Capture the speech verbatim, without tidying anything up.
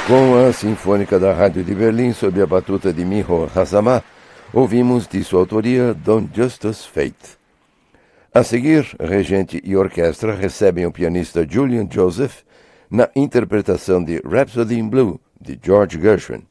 Com a Sinfônica da Rádio de Berlim, sob a batuta de Miho Hazama, ouvimos de sua autoria Don Justice Fate. A seguir, regente e orquestra recebem o pianista Julian Joseph na interpretação de Rhapsody in Blue, de George Gershwin.